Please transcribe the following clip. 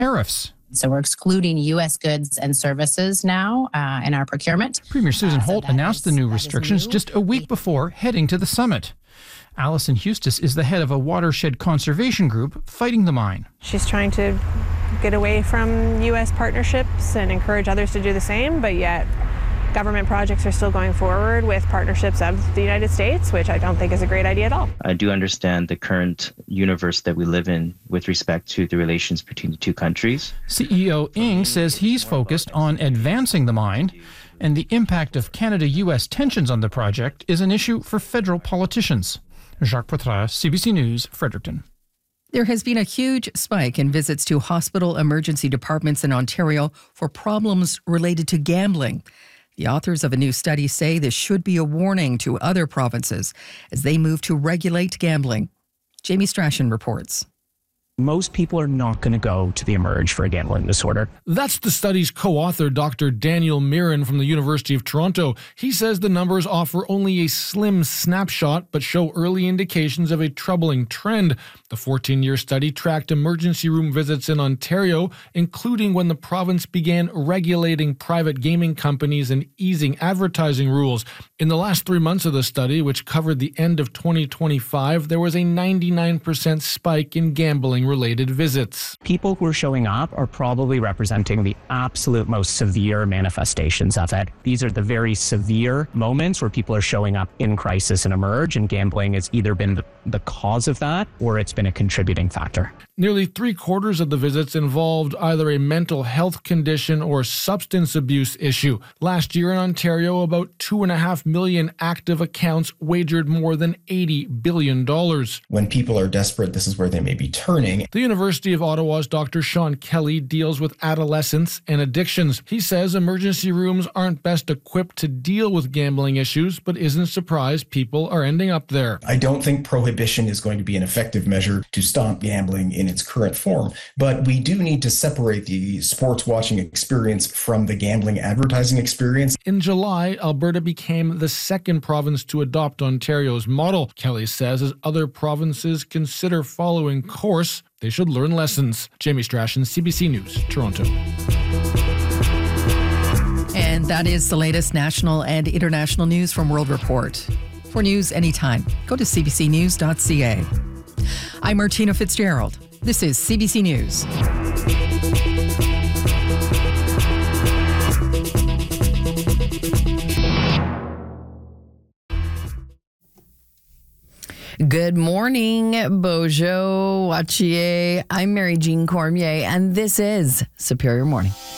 tariffs. So we're excluding U.S. goods and services now in our procurement. Premier Susan Holt announced the new restrictions just a week before heading to the summit. Alison Hustis is the head of a watershed conservation group fighting the mine. She's trying to get away from U.S. partnerships and encourage others to do the same, but yet government projects are still going forward with partnerships of the United States, which I don't think is a great idea at all. I do understand the current universe that we live in with respect to the relations between the two countries. CEO Ng says he's focused on advancing the mine, and the impact of Canada-U.S. tensions on the project is an issue for federal politicians. Jacques Poitras, CBC News, Fredericton. There has been a huge spike in visits to hospital emergency departments in Ontario for problems related to gambling. The authors of a new study say this should be a warning to other provinces as they move to regulate gambling. Jamie Strachan reports. Most people are not going to go to the Emerge for a gambling disorder. That's the study's co-author, Dr. Daniel Mirren from the University of Toronto. He says the numbers offer only a slim snapshot, but show early indications of a troubling trend. The 14-year study tracked emergency room visits in Ontario, including when the province began regulating private gaming companies and easing advertising rules. In the last 3 months of the study, which covered the end of 2025, there was a 99% spike in gambling-related visits. People who are showing up are probably representing the absolute most severe manifestations of it. These are the very severe moments where people are showing up in crisis and Emerge, and gambling has either been the cause of that or it's been a contributing factor. Nearly 3/4 of the visits involved either a mental health condition or substance abuse issue. Last year in Ontario, about 2.5 million active accounts wagered more than $80 billion. When people are desperate, this is where they may be turning. The University of Ottawa's Dr. Sean Kelly deals with adolescence and addictions. He says emergency rooms aren't best equipped to deal with gambling issues, but isn't surprised people are ending up there. I don't think prohibition is going to be an effective measure to stop gambling in its current form, but we do need to separate the sports watching experience from the gambling advertising experience. In July, Alberta became the second province to adopt Ontario's model. Kelly says as other provinces consider following course, they should learn lessons. Jamie Strachan, CBC News, Toronto. And that is the latest national and international news from World Report. For news anytime, go to cbcnews.ca. I'm Martina Fitzgerald. This is CBC News. Good morning, Bojo Wachier. I'm Mary Jean Cormier, and this is Superior Morning.